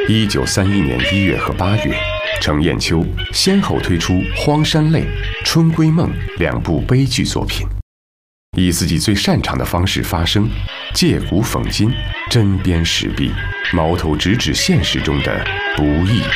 1931年1月和8月，程砚秋先后推出《荒山泪》《春闺梦》2部悲剧作品，以自己最擅长的方式发声，借古讽今，针砭时弊，矛头直指现实中的不义